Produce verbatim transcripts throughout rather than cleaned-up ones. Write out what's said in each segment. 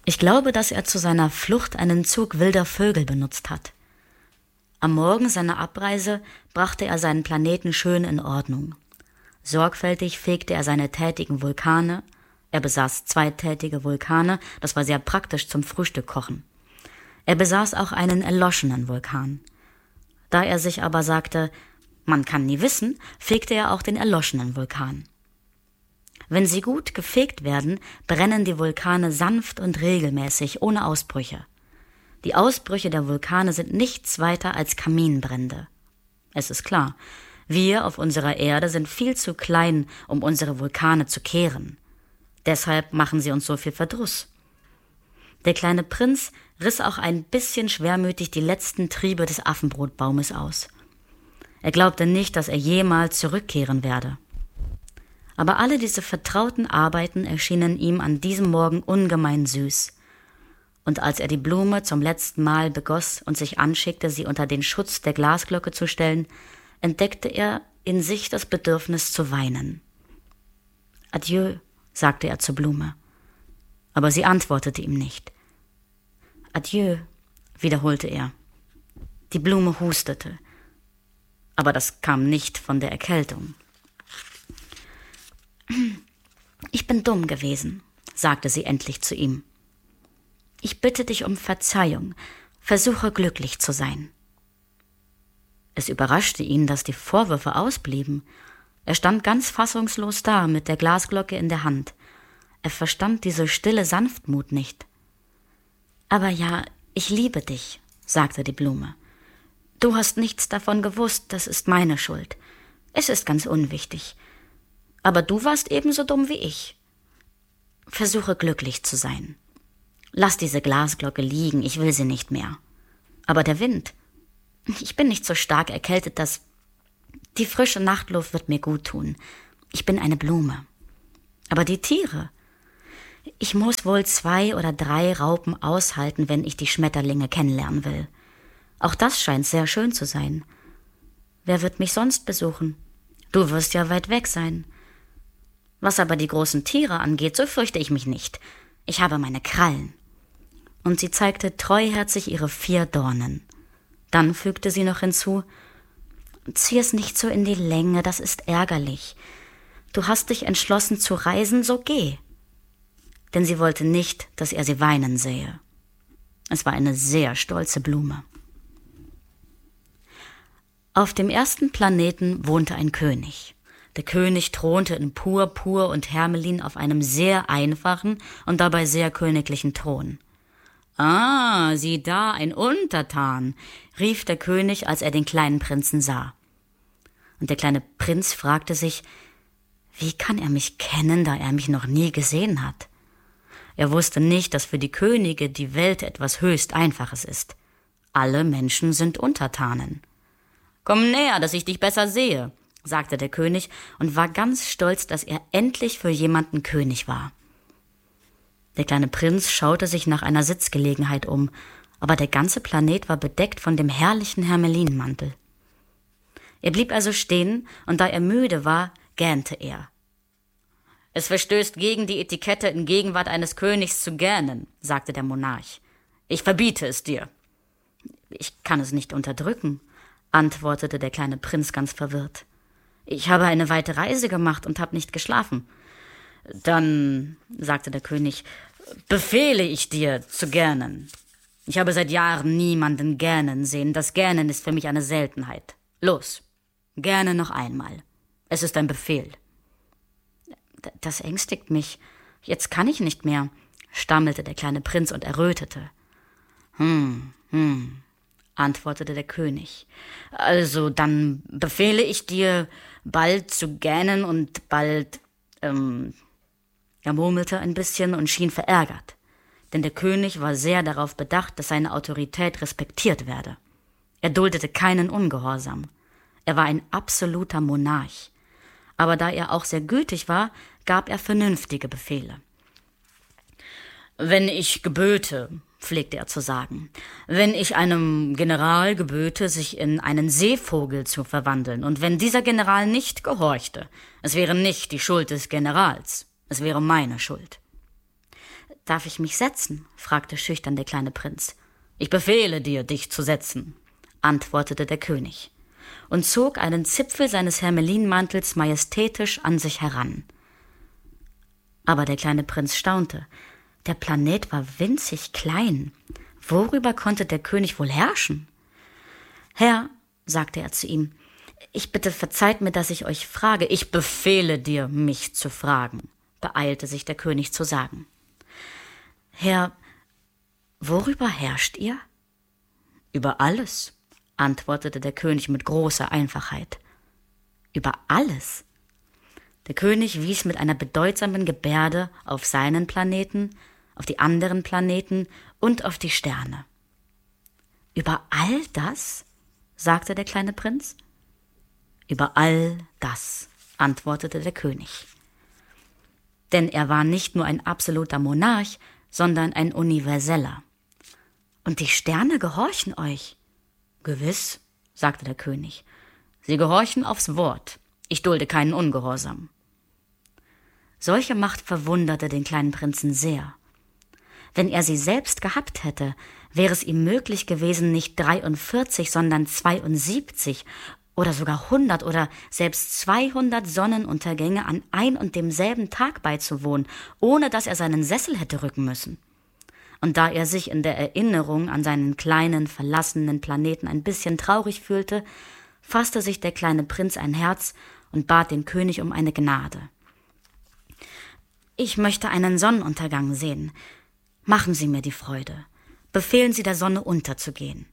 Ich glaube, dass er zu seiner Flucht einen Zug wilder Vögel benutzt hat. Am Morgen seiner Abreise brachte er seinen Planeten schön in Ordnung. Sorgfältig fegte er seine tätigen Vulkane. Er besaß zwei tätige Vulkane, das war sehr praktisch zum Frühstückkochen. Er besaß auch einen erloschenen Vulkan. Da er sich aber sagte, man kann nie wissen, fegte er auch den erloschenen Vulkan. Wenn sie gut gefegt werden, brennen die Vulkane sanft und regelmäßig, ohne Ausbrüche. Die Ausbrüche der Vulkane sind nichts weiter als Kaminbrände. Es ist klar, wir auf unserer Erde sind viel zu klein, um unsere Vulkane zu kehren. Deshalb machen sie uns so viel Verdruss. Der kleine Prinz riss auch ein bisschen schwermütig die letzten Triebe des Affenbrotbaumes aus. Er glaubte nicht, dass er jemals zurückkehren werde. Aber alle diese vertrauten Arbeiten erschienen ihm an diesem Morgen ungemein süß. Und als er die Blume zum letzten Mal begoss und sich anschickte, sie unter den Schutz der Glasglocke zu stellen, entdeckte er in sich das Bedürfnis zu weinen. »Adieu«, sagte er zur Blume. Aber sie antwortete ihm nicht. »Adieu«, wiederholte er. Die Blume hustete. Aber das kam nicht von der Erkältung. »Ich bin dumm gewesen«, sagte sie endlich zu ihm. »Ich bitte dich um Verzeihung. Versuche glücklich zu sein.« Es überraschte ihn, dass die Vorwürfe ausblieben. Er stand ganz fassungslos da, mit der Glasglocke in der Hand. Er verstand diese stille Sanftmut nicht. »Aber ja, ich liebe dich«, sagte die Blume. »Du hast nichts davon gewusst, das ist meine Schuld. Es ist ganz unwichtig. Aber du warst ebenso dumm wie ich. Versuche glücklich zu sein. Lass diese Glasglocke liegen, ich will sie nicht mehr. Aber der Wind, ich bin nicht so stark erkältet, dass die frische Nachtluft wird mir gut tun. Ich bin eine Blume. Aber die Tiere, ich muss wohl zwei oder drei Raupen aushalten, wenn ich die Schmetterlinge kennenlernen will. Auch das scheint sehr schön zu sein. Wer wird mich sonst besuchen? Du wirst ja weit weg sein. Was aber die großen Tiere angeht, so fürchte ich mich nicht. Ich habe meine Krallen.« Und sie zeigte treuherzig ihre vier Dornen. Dann fügte sie noch hinzu, »Zieh es nicht so in die Länge, das ist ärgerlich. Du hast dich entschlossen zu reisen, so geh.« Denn sie wollte nicht, dass er sie weinen sähe. Es war eine sehr stolze Blume. Auf dem ersten Planeten wohnte ein König. Der König thronte in Purpur und Hermelin auf einem sehr einfachen und dabei sehr königlichen Thron. »Ah, sieh da, ein Untertan«, rief der König, als er den kleinen Prinzen sah. Und der kleine Prinz fragte sich, wie kann er mich kennen, da er mich noch nie gesehen hat? Er wusste nicht, dass für die Könige die Welt etwas höchst Einfaches ist. Alle Menschen sind Untertanen. »Komm näher, dass ich dich besser sehe«, sagte der König und war ganz stolz, dass er endlich für jemanden König war. Der kleine Prinz schaute sich nach einer Sitzgelegenheit um, aber der ganze Planet war bedeckt von dem herrlichen Hermelinmantel. Er blieb also stehen, und da er müde war, gähnte er. »Es verstößt gegen die Etikette, in Gegenwart eines Königs zu gähnen«, sagte der Monarch. »Ich verbiete es dir.« »Ich kann es nicht unterdrücken«, antwortete der kleine Prinz ganz verwirrt. »Ich habe eine weite Reise gemacht und habe nicht geschlafen.« »Dann«, sagte der König, »befehle ich dir zu gähnen. Ich habe seit Jahren niemanden gähnen sehen. Das Gähnen ist für mich eine Seltenheit. Los, gähne noch einmal. Es ist ein Befehl.« »Das ängstigt mich. Jetzt kann ich nicht mehr«, stammelte der kleine Prinz und errötete. »Hm, hm«, antwortete der König. »Also, dann befehle ich dir, bald zu gähnen und bald, ähm...« Er murmelte ein bisschen und schien verärgert, denn der König war sehr darauf bedacht, dass seine Autorität respektiert werde. Er duldete keinen Ungehorsam. Er war ein absoluter Monarch. Aber da er auch sehr gütig war, gab er vernünftige Befehle. »Wenn ich geböte«, pflegte er zu sagen, »wenn ich einem General geböte, sich in einen Seevogel zu verwandeln, und wenn dieser General nicht gehorchte, es wäre nicht die Schuld des Generals, es wäre meine Schuld.« Darf ich mich setzen?« fragte schüchtern der kleine Prinz. »Ich befehle dir, dich zu setzen«, antwortete der König und zog einen Zipfel seines Hermelinmantels majestätisch an sich heran. Aber der kleine Prinz staunte. Der Planet war winzig klein. Worüber konnte der König wohl herrschen? »Herr«, sagte er zu ihm, »ich bitte verzeiht mir, dass ich euch frage.« »Ich befehle dir, mich zu fragen«, beeilte sich der König zu sagen. »Herr, worüber herrscht ihr?« »Über alles«, antwortete der König mit großer Einfachheit. »Über alles?« Der König wies mit einer bedeutsamen Gebärde auf seinen Planeten, auf die anderen Planeten und auf die Sterne. »Über all das?«, sagte der kleine Prinz. »Über all das«, antwortete der König. Denn er war nicht nur ein absoluter Monarch, sondern ein universeller. »Und die Sterne gehorchen euch?« »Gewiss«, sagte der König. »Sie gehorchen aufs Wort. Ich dulde keinen Ungehorsam.« Solche Macht verwunderte den kleinen Prinzen sehr. Wenn er sie selbst gehabt hätte, wäre es ihm möglich gewesen, nicht dreiundvierzig, sondern zweiundsiebzig oder sogar hundert oder selbst zweihundert Sonnenuntergänge an ein und demselben Tag beizuwohnen, ohne dass er seinen Sessel hätte rücken müssen. Und da er sich in der Erinnerung an seinen kleinen, verlassenen Planeten ein bisschen traurig fühlte, fasste sich der kleine Prinz ein Herz und bat den König um eine Gnade. »Ich möchte einen Sonnenuntergang sehen. Machen Sie mir die Freude. Befehlen Sie der Sonne unterzugehen.«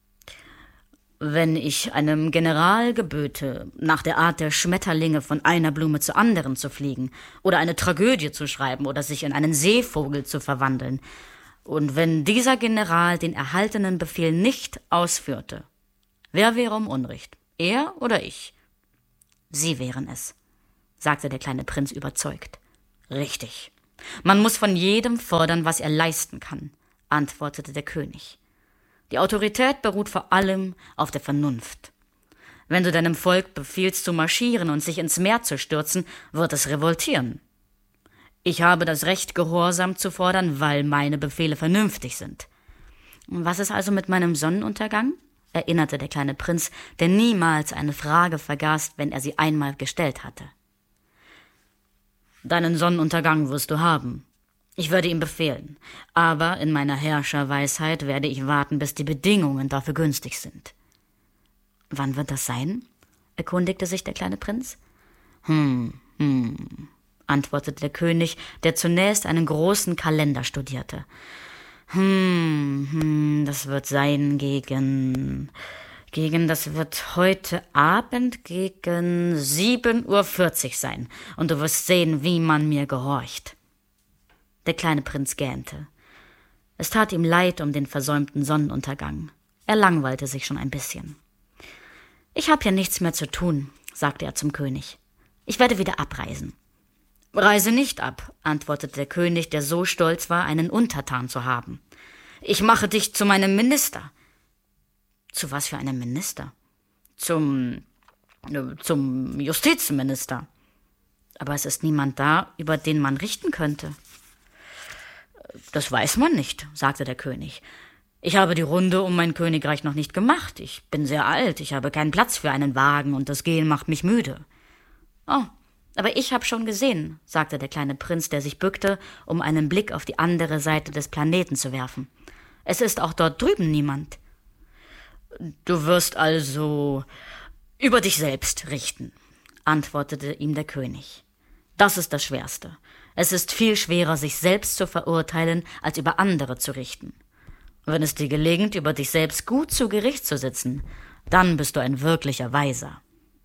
»Wenn ich einem General geböte, nach der Art der Schmetterlinge von einer Blume zur anderen zu fliegen oder eine Tragödie zu schreiben oder sich in einen Seevogel zu verwandeln, und wenn dieser General den erhaltenen Befehl nicht ausführte, wer wäre um Unrecht, er oder ich?« »Sie wären es«, sagte der kleine Prinz überzeugt. »Richtig. Man muss von jedem fordern, was er leisten kann«, antwortete der König. »Die Autorität beruht vor allem auf der Vernunft. Wenn du deinem Volk befiehlst zu marschieren und sich ins Meer zu stürzen, wird es revoltieren. Ich habe das Recht, Gehorsam zu fordern, weil meine Befehle vernünftig sind.« »Was ist also mit meinem Sonnenuntergang?«, erinnerte der kleine Prinz, der niemals eine Frage vergaß, wenn er sie einmal gestellt hatte. »Deinen Sonnenuntergang wirst du haben. Ich werde ihn befehlen, aber in meiner Herrscherweisheit werde ich warten, bis die Bedingungen dafür günstig sind.« »Wann wird das sein?«, erkundigte sich der kleine Prinz. »Hm, hm«, antwortete der König, der zunächst einen großen Kalender studierte. »Hm, hm, das wird sein gegen... Gegen, das wird heute Abend gegen sieben Uhr vierzig sein, und du wirst sehen, wie man mir gehorcht.« Der kleine Prinz gähnte. Es tat ihm leid um den versäumten Sonnenuntergang. Er langweilte sich schon ein bisschen. »Ich habe ja nichts mehr zu tun«, sagte er zum König. »Ich werde wieder abreisen.« »Reise nicht ab«, antwortete der König, der so stolz war, einen Untertan zu haben. »Ich mache dich zu meinem Minister.« »Zu was für einem Minister?« »Zum, zum Justizminister.« »Aber es ist niemand da, über den man richten könnte.« »Das weiß man nicht«, sagte der König. »Ich habe die Runde um mein Königreich noch nicht gemacht. Ich bin sehr alt, ich habe keinen Platz für einen Wagen und das Gehen macht mich müde.« »Oh, aber ich habe schon gesehen«, sagte der kleine Prinz, der sich bückte, um einen Blick auf die andere Seite des Planeten zu werfen. »Es ist auch dort drüben niemand.« »Du wirst also über dich selbst richten«, antwortete ihm der König. »Das ist das Schwerste. Es ist viel schwerer, sich selbst zu verurteilen, als über andere zu richten. Wenn es dir gelingt, über dich selbst gut zu Gericht zu sitzen, dann bist du ein wirklicher Weiser.«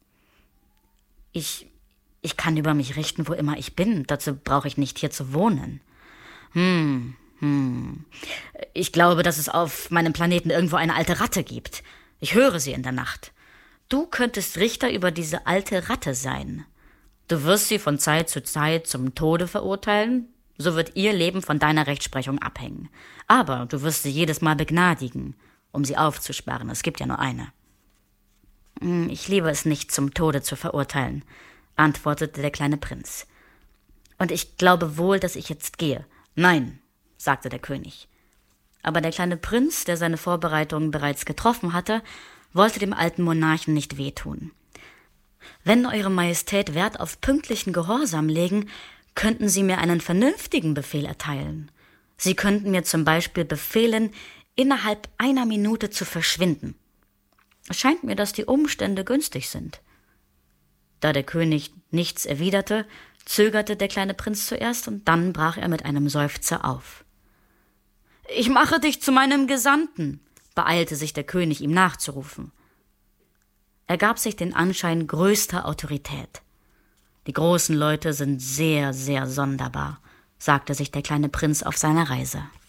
Ich, ich kann über mich richten, wo immer ich bin. Dazu brauche ich nicht hier zu wohnen.« »Hm, hm. Ich glaube, dass es auf meinem Planeten irgendwo eine alte Ratte gibt. Ich höre sie in der Nacht. Du könntest Richter über diese alte Ratte sein. Du wirst sie von Zeit zu Zeit zum Tode verurteilen, so wird ihr Leben von deiner Rechtsprechung abhängen. Aber du wirst sie jedes Mal begnadigen, um sie aufzusperren. Es gibt ja nur eine.« »Ich liebe es nicht, zum Tode zu verurteilen«, antwortete der kleine Prinz. »Und ich glaube wohl, dass ich jetzt gehe. Nein, sagte der König. Aber der kleine Prinz, der seine Vorbereitungen bereits getroffen hatte, wollte dem alten Monarchen nicht wehtun. Wenn Eure Majestät Wert auf pünktlichen Gehorsam legen, könnten Sie mir einen vernünftigen Befehl erteilen. Sie könnten mir zum Beispiel befehlen, innerhalb einer Minute zu verschwinden. Es scheint mir, dass die Umstände günstig sind. Da der König nichts erwiderte, zögerte der kleine Prinz zuerst und dann brach er mit einem Seufzer auf. »Ich mache dich zu meinem Gesandten«, beeilte sich der König, ihm nachzurufen. Er gab sich den Anschein größter Autorität. »Die großen Leute sind sehr, sehr sonderbar«, sagte sich der kleine Prinz auf seiner Reise.